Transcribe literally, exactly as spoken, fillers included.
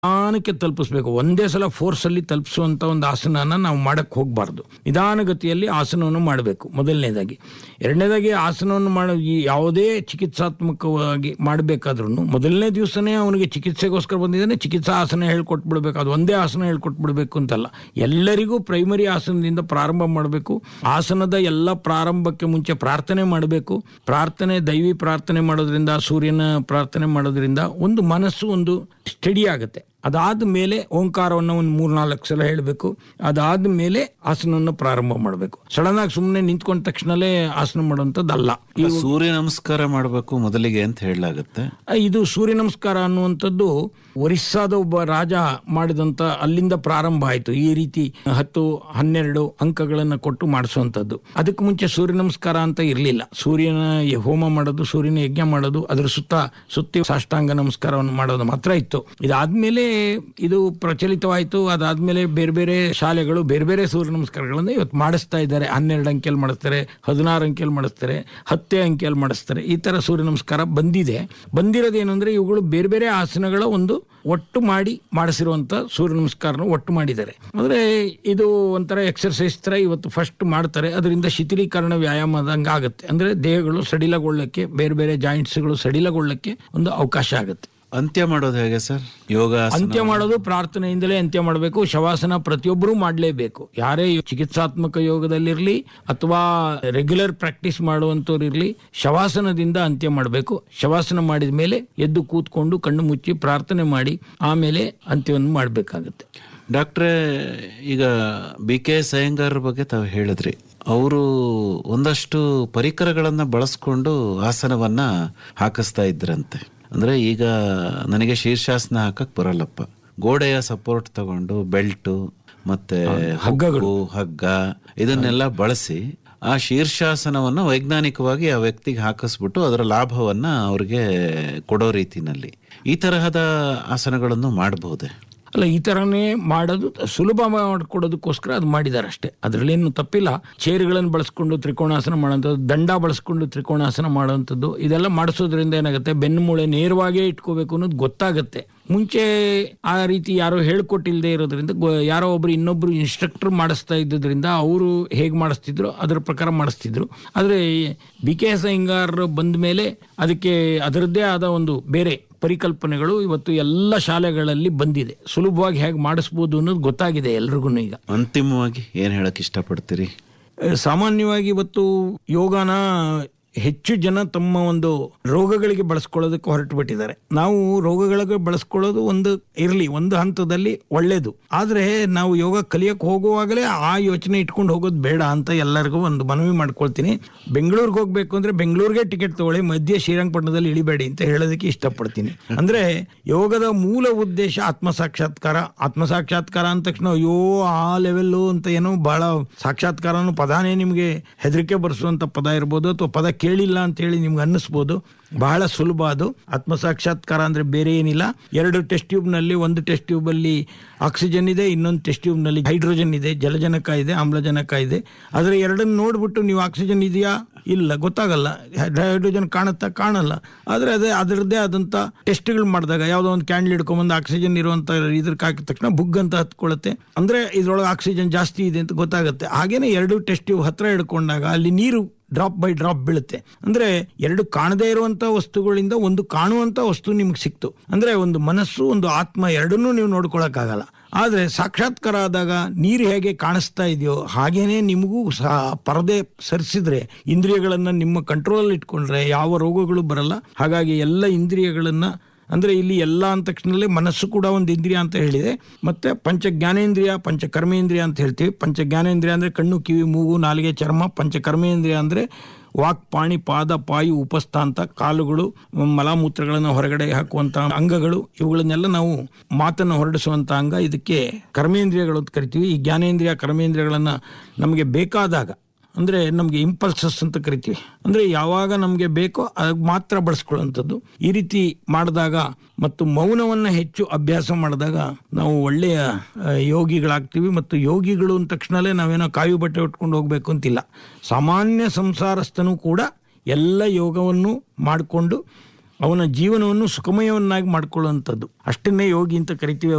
ನಿಧಾನಕ್ಕೆ ತಲುಪಿಸ್ಬೇಕು. ಒಂದೇ ಸಲ ಫೋರ್ಸ್ ಅಲ್ಲಿ ತಲುಪಿಸುವಂತ ಒಂದು ಆಸನನ ನಾವು ಮಾಡಕ್ ಹೋಗ್ಬಾರ್ದು. ನಿಧಾನಗತಿಯಲ್ಲಿ ಆಸನವನ್ನು ಮಾಡಬೇಕು ಮೊದಲನೇದಾಗಿ. ಎರಡನೇದಾಗಿ ಆಸನವನ್ನು ಮಾಡ ಈ ಯಾವುದೇ ಚಿಕಿತ್ಸಾತ್ಮಕವಾಗಿ ಮಾಡಬೇಕಾದ್ರೂ ಮೊದಲನೇ ದಿವಸನೇ ಅವನಿಗೆ ಚಿಕಿತ್ಸೆಗೋಸ್ಕರ ಬಂದಿದ್ದಾನೆ, ಚಿಕಿತ್ಸಾ ಆಸನ ಹೇಳ್ಕೊಟ್ಬಿಡ್ಬೇಕು. ಅದು ಒಂದೇ ಆಸನ ಹೇಳ್ಕೊಟ್ಬಿಡ್ಬೇಕು ಅಂತಲ್ಲ, ಎಲ್ಲರಿಗೂ ಪ್ರೈಮರಿ ಆಸನದಿಂದ ಪ್ರಾರಂಭ ಮಾಡಬೇಕು. ಆಸನದ ಎಲ್ಲ ಪ್ರಾರಂಭಕ್ಕೆ ಮುಂಚೆ ಪ್ರಾರ್ಥನೆ ಮಾಡಬೇಕು. ಪ್ರಾರ್ಥನೆ ದೈವಿ ಪ್ರಾರ್ಥನೆ ಮಾಡೋದ್ರಿಂದ, ಸೂರ್ಯನ ಪ್ರಾರ್ಥನೆ ಮಾಡೋದ್ರಿಂದ ಒಂದು ಮನಸ್ಸು ಒಂದು ಸ್ಟಡಿ ಆಗುತ್ತೆ. ಅದಾದ ಮೇಲೆ ಓಂಕಾರವನ್ನು ಒಂದು ಮೂರ್ನಾಲ್ಕು ಸಲ ಹೇಳಬೇಕು. ಅದಾದ ಮೇಲೆ ಆಸನವನ್ನು ಪ್ರಾರಂಭ ಮಾಡಬೇಕು. ಸಡನ್ ಆಗಿ ಸುಮ್ಮನೆ ನಿಂತ್ಕೊಂಡ ತಕ್ಷಣಲೇ ಆಸನ ಮಾಡುವಂಥದ್ದಲ್ಲ. ಸೂರ್ಯ ನಮಸ್ಕಾರ ಮಾಡಬೇಕು ಮೊದಲಿಗೆ ಅಂತ ಹೇಳಲಾಗುತ್ತೆ. ಇದು ಸೂರ್ಯ ನಮಸ್ಕಾರ ಅನ್ನುವಂಥದ್ದು ಒರಿಸ್ಸಾದ ಒಬ್ಬ ರಾಜ ಮಾಡಿದಂತ, ಅಲ್ಲಿಂದ ಪ್ರಾರಂಭ ಆಯಿತು. ಈ ರೀತಿ ಹತ್ತು ಹನ್ನೆರಡು ಅಂಕಗಳನ್ನು ಕೊಟ್ಟು ಮಾಡಿಸುವಂಥದ್ದು. ಅದಕ್ಕೆ ಮುಂಚೆ ಸೂರ್ಯ ನಮಸ್ಕಾರ ಅಂತ ಇರಲಿಲ್ಲ. ಸೂರ್ಯನ ಹೋಮ ಮಾಡೋದು, ಸೂರ್ಯನ ಯಜ್ಞ ಮಾಡೋದು, ಅದರ ಸುತ್ತ ಸುತ್ತಿ ಸಾಷ್ಟಾಂಗ ನಮಸ್ಕಾರವನ್ನು ಮಾಡೋದು ಮಾತ್ರ ಇತ್ತು. ಇದಾದ್ಮೇಲೆ ಇದು ಪ್ರಚಲಿತವಾಯಿತು. ಅದಾದ್ಮೇಲೆ ಬೇರೆ ಬೇರೆ ಶಾಲೆಗಳು ಬೇರೆ ಬೇರೆ ಸೂರ್ಯ ನಮಸ್ಕಾರಗಳನ್ನು ಇವತ್ತು ಮಾಡಿಸ್ತಾ ಇದ್ದಾರೆ. ಹನ್ನೆರಡು ಅಂಕೆಯಲ್ಲಿ ಮಾಡಿಸ್ತಾರೆ, ಹದಿನಾರು ಅಂಕೆಯಲ್ಲಿ ಮಾಡಿಸ್ತಾರೆ, ಹತ್ತೇ ಅಂಕೆಯಲ್ಲಿ ಮಾಡಿಸ್ತಾರೆ. ಈ ತರ ಸೂರ್ಯ ನಮಸ್ಕಾರ ಬಂದಿದೆ. ಬಂದಿರೋದೇನು ಅಂದ್ರೆ ಇವುಗಳು ಬೇರೆ ಬೇರೆ ಆಸನಗಳ ಒಂದು ಒಟ್ಟು ಮಾಡಿ ಮಾಡಿಸಿರುವಂತ ಸೂರ್ಯ ನಮಸ್ಕಾರನ ಒಟ್ಟು ಮಾಡಿದ್ದಾರೆ. ಅಂದ್ರೆ ಇದು ಒಂಥರ ಎಕ್ಸರ್ಸೈಸ್ ತರ ಇವತ್ತು ಫಸ್ಟ್ ಮಾಡ್ತಾರೆ. ಅದರಿಂದ ಶಿಥಿಲೀಕರಣ ವ್ಯಾಯಾಮದಂಗ ಆಗುತ್ತೆ. ಅಂದ್ರೆ ದೇಹಗಳು ಸಡಿಲಗೊಳ್ಳಕ್ಕೆ, ಬೇರೆ ಬೇರೆ ಜಾಯಿಂಟ್ಸ್ಗಳು ಸಡಿಲಗೊಳ್ಳಕ್ಕೆ ಒಂದು ಅವಕಾಶ ಆಗುತ್ತೆ. ಅಂತ್ಯ ಮಾಡೋದು ಹೇಗೆ ಸರ್? ಯೋಗ ಅಂತ್ಯ ಮಾಡೋದು ಪ್ರಾರ್ಥನೆಯಿಂದಲೇ ಅಂತ್ಯ ಮಾಡಬೇಕು. ಶವಾಸನ ಪ್ರತಿಯೊಬ್ಬರೂ ಮಾಡಲೇಬೇಕು. ಯಾರೇ ಚಿಕಿತ್ಸಾತ್ಮಕ ಯೋಗದಲ್ಲಿರಲಿ ಅಥವಾ ರೆಗ್ಯುಲರ್ ಪ್ರಾಕ್ಟೀಸ್ ಮಾಡುವಂತವ್ರು ಇರಲಿ, ಶವಾಸನದಿಂದ ಅಂತ್ಯ ಮಾಡಬೇಕು. ಶವಾಸನ ಮಾಡಿದ ಮೇಲೆ ಎದ್ದು ಕೂತ್ಕೊಂಡು ಕಣ್ಣು ಮುಚ್ಚಿ ಪ್ರಾರ್ಥನೆ ಮಾಡಿ ಆಮೇಲೆ ಅಂತ್ಯವನ್ನು ಮಾಡಬೇಕಾಗತ್ತೆ. ಡಾಕ್ಟ್ರೇ, ಈಗ ಬಿ ಕೆ ಎಸ್ ಅಯ್ಯಂಗಾರ್ ಬಗ್ಗೆ ತಾವು ಹೇಳಿದ್ರಿ. ಅವರು ಒಂದಷ್ಟು ಪರಿಕರಗಳನ್ನ ಬಳಸ್ಕೊಂಡು ಆಸನವನ್ನ ಹಾಕಿಸ್ತಾ ಇದ್ರಂತೆ. ಅಂದ್ರೆ ಈಗ ನನಗೆ ಶೀರ್ಷಾಸನ ಹಾಕಕ್ ಬರಲ್ಲಪ್ಪ, ಗೋಡೆಯ ಸಪೋರ್ಟ್ ತಗೊಂಡು ಬೆಲ್ಟು ಮತ್ತೆ ಹಗ್ಗಗಳು ಹಗ್ಗ ಇದನ್ನೆಲ್ಲ ಬಳಸಿ ಆ ಶೀರ್ಷಾಸನವನ್ನು ವೈಜ್ಞಾನಿಕವಾಗಿ ಆ ವ್ಯಕ್ತಿಗೆ ಹಾಕಿಸ್ಬಿಟ್ಟು ಅದರ ಲಾಭವನ್ನ ಅವ್ರಿಗೆ ಕೊಡೋ ರೀತಿನಲ್ಲಿ ಈ ತರಹದ ಆಸನಗಳನ್ನು ಮಾಡಬಹುದೇ? ಅಲ್ಲ, ಈ ತರನೇ ಮಾಡೋದು ಸುಲಭ ಮಾಡಿಕೊಡೋದಕ್ಕೋಸ್ಕರ ಅದು ಮಾಡಿದ್ದಾರೆ ಅಷ್ಟೇ. ಅದರಲ್ಲೇನು ತಪ್ಪಿಲ್ಲ. ಚೇರ್ಗಳನ್ನು ಬಳಸ್ಕೊಂಡು ತ್ರಿಕೋಣಾಸನ ಮಾಡೋಂಥದ್ದು, ದಂಡ ಬಳಸ್ಕೊಂಡು ತ್ರಿಕೋಣಾಸನ ಮಾಡೋವಂಥದ್ದು, ಇದೆಲ್ಲ ಮಾಡಿಸೋದ್ರಿಂದ ಏನಾಗುತ್ತೆ, ಬೆನ್ನು ಮೂಳೆ ನೇರವಾಗೇ ಇಟ್ಕೋಬೇಕು ಅನ್ನೋದು ಗೊತ್ತಾಗುತ್ತೆ. ಮುಂಚೆ ಆ ರೀತಿ ಯಾರೋ ಹೇಳ್ಕೊಟ್ಟಿಲ್ಲದೆ ಇರೋದ್ರಿಂದ, ಯಾರೋ ಒಬ್ರು ಇನ್ನೊಬ್ರು ಇನ್ಸ್ಟ್ರಕ್ಟರ್ ಮಾಡಿಸ್ತಾ ಇದ್ದಿದ್ರಿಂದ ಅವರು ಹೇಗೆ ಮಾಡಿಸ್ತಿದ್ರು ಅದರ ಪ್ರಕಾರ ಮಾಡಿಸ್ತಿದ್ರು. ಆದರೆ ಬಿ ಕೆ ಎಸ್ ಅಯ್ಯಂಗಾರ್ ಬಂದ ಮೇಲೆ ಅದಕ್ಕೆ ಅದರದ್ದೇ ಆದ ಒಂದು ಬೇರೆ ಪರಿಕಲ್ಪನೆಗಳು ಇವತ್ತು ಎಲ್ಲ ಶಾಲೆಗಳಲ್ಲಿ ಬಂದಿದೆ. ಸುಲಭವಾಗಿ ಹೇಗೆ ಮಾಡಿಸ್ಬೋದು ಅನ್ನೋದು ಗೊತ್ತಾಗಿದೆ ಎಲ್ರಿಗೂ. ಈಗ ಅಂತಿಮವಾಗಿ ಏನ್ ಹೇಳಕ್ ಇಷ್ಟಪಡ್ತೀರಿ? ಸಾಮಾನ್ಯವಾಗಿ ಇವತ್ತು ಯೋಗನ ಹೆಚ್ಚು ಜನ ತಮ್ಮ ಒಂದು ರೋಗಗಳಿಗೆ ಬಳಸ್ಕೊಳ್ಳೋದಕ್ಕೆ ಹೊರಟು ಬಿಟ್ಟಿದ್ದಾರೆ. ನಾವು ರೋಗಗಳಿಗೆ ಬಳಸ್ಕೊಳ್ಳೋದು ಒಂದು ಇರಲಿ, ಒಂದು ಹಂತದಲ್ಲಿ ಒಳ್ಳೇದು. ಆದ್ರೆ ನಾವು ಯೋಗ ಕಲಿಯಕ್ಕೆ ಹೋಗುವಾಗಲೇ ಆ ಯೋಚನೆ ಇಟ್ಕೊಂಡು ಹೋಗೋದು ಬೇಡ ಅಂತ ಎಲ್ಲರಿಗೂ ಒಂದು ಮನವಿ ಮಾಡ್ಕೊಳ್ತೀನಿ. ಬೆಂಗಳೂರಿಗೆ ಹೋಗ್ಬೇಕು ಅಂದ್ರೆ ಬೆಂಗಳೂರಿಗೆ ಟಿಕೆಟ್ ತಗೊಳ್ಳಿ, ಮಧ್ಯೆ ಶ್ರೀರಂಗಪಟ್ಟಣದಲ್ಲಿ ಇಳಿಬೇಡಿ ಅಂತ ಹೇಳೋದಕ್ಕೆ ಇಷ್ಟಪಡ್ತೀನಿ. ಅಂದ್ರೆ ಯೋಗದ ಮೂಲ ಉದ್ದೇಶ ಆತ್ಮ ಸಾಕ್ಷಾತ್ಕಾರ. ಆತ್ಮ ಸಾಕ್ಷಾತ್ಕಾರ ಅಂದ ತಕ್ಷಣ ಅಯ್ಯೋ ಆ ಲೆವೆಲ್ಲು ಅಂತ ಏನೋ ಬಹಳ ಸಾಕ್ಷಾತ್ಕಾರ ಅನ್ನೋ ಪದಾನೇ ನಿಮ್ಗೆ ಹೆದರಿಕೆ ಬರೆಸುವಂತ ಪದ ಇರ್ಬೋದು, ಅಥವಾ ಪದ ಕೇಳಿಲ್ಲ ಅಂತ ಹೇಳಿ ನಿಮ್ಗೆ ಅನ್ನಿಸ್ಬೋದು. ಬಹಳ ಸುಲಭ ಅದು. ಆತ್ಮ ಸಾಕ್ಷಾತ್ಕಾರ ಅಂದ್ರೆ ಬೇರೆ ಏನಿಲ್ಲ. ಎರಡು ಟೆಸ್ಟ್ ಟ್ಯೂಬ್ ನಲ್ಲಿ, ಒಂದು ಟೆಸ್ಟ್ ಟ್ಯೂಬ್ ಅಲ್ಲಿ ಆಕ್ಸಿಜನ್ ಇದೆ, ಇನ್ನೊಂದು ಟೆಸ್ಟ್ ಟ್ಯೂಬ್ ನಲ್ಲಿ ಹೈಡ್ರೋಜನ್ ಇದೆ, ಜಲಜನಕ ಇದೆ, ಆಮ್ಲಜನಕ ಇದೆ. ಆದ್ರೆ ಎರಡನ್ನು ನೋಡ್ಬಿಟ್ಟು ನೀವು ಆಕ್ಸಿಜನ್ ಇದೆಯಾ ಇಲ್ಲ ಗೊತ್ತಾಗಲ್ಲ, ಹೈಡ್ರೋಜನ್ ಕಾಣುತ್ತಾ ಕಾಣಲ್ಲ. ಆದ್ರೆ ಅದೇ ಅದರದ್ದೇ ಆದಂತ ಟೆಸ್ಟ್ಗಳು ಮಾಡಿದಾಗ ಯಾವುದೋ ಒಂದು ಕ್ಯಾಂಡಲ್ ಹಿಡ್ಕೊಂಡ್ಬಂದು ಆಕ್ಸಿಜನ್ ಇರುವಂತ ಇದ್ರಕ್ಕೆ ಹಾಕಿದ ತಕ್ಷಣ ಬುಗ್ ಅಂತ ಹತ್ಕೊಳ್ಳುತ್ತೆ. ಅಂದ್ರೆ ಇದ್ರೊಳಗೆ ಆಕ್ಸಿಜನ್ ಜಾಸ್ತಿ ಇದೆ ಅಂತ ಗೊತ್ತಾಗುತ್ತೆ. ಹಾಗೇನೆ ಎರಡು ಟೆಸ್ಟ್ ಟ್ಯೂಬ್ ಹತ್ರ ಹಿಡ್ಕೊಂಡಾಗ ಅಲ್ಲಿ ನೀರು ಡ್ರಾಪ್ ಬೈ ಡ್ರಾಪ್ ಬೀಳುತ್ತೆ. ಅಂದ್ರೆ ಎರಡು ಕಾಣದೇ ಇರುವಂತ ವಸ್ತುಗಳಿಂದ ಒಂದು ಕಾಣುವಂತ ವಸ್ತು ನಿಮ್ಗೆ ಸಿಕ್ತು. ಅಂದ್ರೆ ಒಂದು ಮನಸ್ಸು, ಒಂದು ಆತ್ಮ ಎರಡನ್ನೂ ನೀವು ನೋಡ್ಕೊಳಕ್ಕಾಗಲ್ಲ. ಆದ್ರೆ ಸಾಕ್ಷಾತ್ಕಾರ ಆದಾಗ ನೀರು ಹೇಗೆ ಕಾಣಿಸ್ತಾ ಇದೆಯೋ ಹಾಗೇನೆ ನಿಮಗೂ ಸಹ ಪರದೆ ಸರಿಸಿದ್ರೆ, ಇಂದ್ರಿಯಗಳನ್ನ ನಿಮ್ಮ ಕಂಟ್ರೋಲ್ ಇಟ್ಕೊಂಡ್ರೆ ಯಾವ ರೋಗಗಳು ಬರಲ್ಲ. ಹಾಗಾಗಿ ಎಲ್ಲ ಇಂದ್ರಿಯಗಳನ್ನ, ಅಂದ್ರೆ ಇಲ್ಲಿ ಎಲ್ಲ ಅಂದ ತಕ್ಷಣಲ್ಲೇ ಮನಸ್ಸು ಕೂಡ ಒಂದು ಇಂದ್ರಿಯ ಅಂತ ಹೇಳಿದೆ. ಮತ್ತೆ ಪಂಚ ಜ್ಞಾನೇಂದ್ರಿಯ, ಪಂಚ ಕರ್ಮೇಂದ್ರಿಯ ಅಂತ ಹೇಳ್ತೀವಿ. ಪಂಚ ಜ್ಞಾನೇಂದ್ರಿಯ ಅಂದ್ರೆ ಕಣ್ಣು, ಕಿವಿ, ಮೂಗು, ನಾಲಿಗೆ, ಚರ್ಮ. ಪಂಚ ಕರ್ಮೇಂದ್ರಿಯ ಅಂದ್ರೆ ವಾಕ್, ಪಾಣಿ, ಪಾದ, ಪಾಯು, ಉಪಸ್ಥಾಂತ, ಕಾಲುಗಳು, ಮಲಾಮೂತ್ರಗಳನ್ನು ಹೊರಗಡೆ ಹಾಕುವಂತ ಅಂಗಗಳು. ಇವುಗಳನ್ನೆಲ್ಲ ನಾವು ಮಾತನ್ನು ಹೊರಡಿಸುವಂತ ಅಂಗ. ಇದಕ್ಕೆ ಕರ್ಮೇಂದ್ರಿಯಗಳು ಅಂತ ಕರಿತೀವಿ. ಈ ಜ್ಞಾನೇಂದ್ರಿಯ ಕರ್ಮೇಂದ್ರಿಯಗಳನ್ನ ನಮಗೆ ಬೇಕಾದಾಗ, ಅಂದ್ರೆ ನಮ್ಗೆ ಇಂಪಲ್ಸಸ್ ಅಂತ ಕರಿತೀವಿ, ಅಂದ್ರೆ ಯಾವಾಗ ನಮ್ಗೆ ಬೇಕೋ ಆಗ ಮಾತ್ರ ಬಳಸ್ಕೊಳ್ಳುವಂಥದ್ದು. ಈ ರೀತಿ ಮಾಡಿದಾಗ ಮತ್ತು ಮೌನವನ್ನ ಹೆಚ್ಚು ಅಭ್ಯಾಸ ಮಾಡಿದಾಗ ನಾವು ಒಳ್ಳೆಯ ಯೋಗಿಗಳಾಗ್ತೀವಿ. ಮತ್ತು ಯೋಗಿಗಳು ಅಂದ ತಕ್ಷಣಲೇ ನಾವೇನೋ ಕಾಯು ಬಟ್ಟೆ ಉಟ್ಕೊಂಡು ಹೋಗ್ಬೇಕು ಅಂತಿಲ್ಲ. ಸಾಮಾನ್ಯ ಸಂಸಾರಸ್ಥನೂ ಕೂಡ ಎಲ್ಲ ಯೋಗವನ್ನು ಮಾಡಿಕೊಂಡು ಅವನ ಜೀವನವನ್ನು ಸುಖಮಯವನ್ನಾಗಿ ಮಾಡ್ಕೊಳ್ಳುವಂಥದ್ದು ಅಷ್ಟನ್ನೇ ಯೋಗಿ ಅಂತ ಕರಿತೀವಿ.